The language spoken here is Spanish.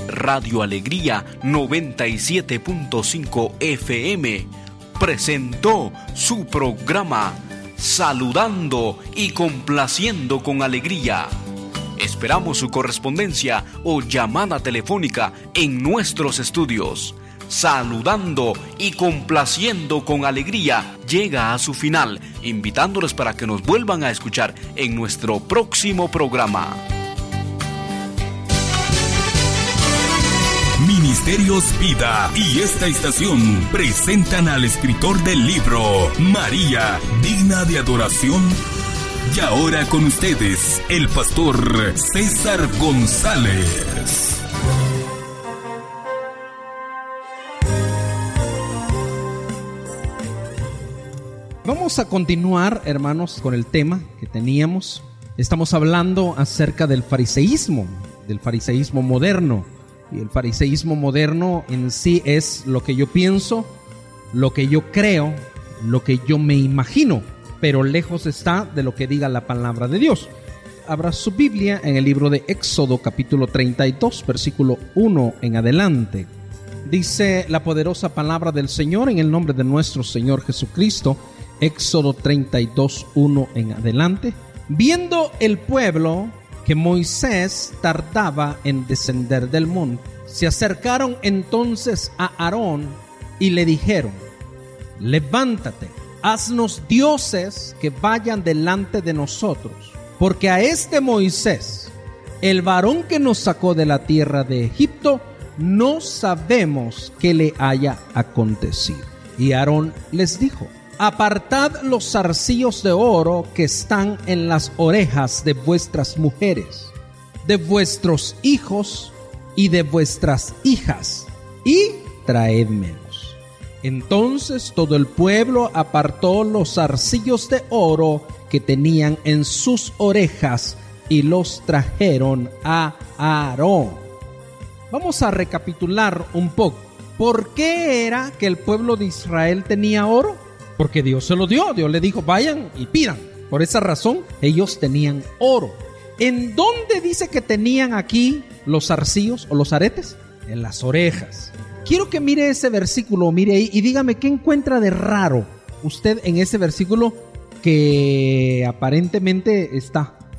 Radio Alegría 97.5 FM presentó su programa Saludando y Complaciendo con Alegría. Esperamos su correspondencia o llamada telefónica en nuestros estudios. Saludando y Complaciendo con Alegría llega a su final, invitándoles para que nos vuelvan a escuchar en nuestro próximo programa. Ministerios Vida y esta estación presentan al escritor del libro María, digna de adoración. Y ahora con ustedes, el pastor César González. Vamos a continuar, hermanos, con el tema que teníamos. Estamos hablando acerca del fariseísmo moderno. Y el fariseísmo moderno en sí es lo que yo pienso, lo que yo creo, lo que yo me imagino, pero lejos está de lo que diga la palabra de Dios. Abra su Biblia en el libro de Éxodo capítulo 32, versículo 1 en adelante. Dice la poderosa palabra del Señor en el nombre de nuestro Señor Jesucristo. Éxodo 32, 1 en adelante. Viendo el pueblo que Moisés tardaba en descender del monte, se acercaron entonces a Aarón y le dijeron: levántate, haznos dioses que vayan delante de nosotros, porque a este Moisés, el varón que nos sacó de la tierra de Egipto, no sabemos qué le haya acontecido. Y Aarón les dijo: apartad los zarcillos de oro que están en las orejas de vuestras mujeres, de vuestros hijos y de vuestras hijas, y traédmelos. Entonces todo el pueblo apartó los zarcillos de oro que tenían en sus orejas y los trajeron a Aarón. Vamos a recapitular un poco. ¿Por qué era que el pueblo de Israel tenía oro? Porque Dios se lo dio. Dios le dijo: vayan y pidan. Por esa razón ellos tenían oro. ¿En dónde dice que tenían aquí los zarcillos o los aretes? En las orejas. Quiero que mire ese versículo, mire ahí y dígame qué encuentra de raro usted en ese versículo que aparentemente está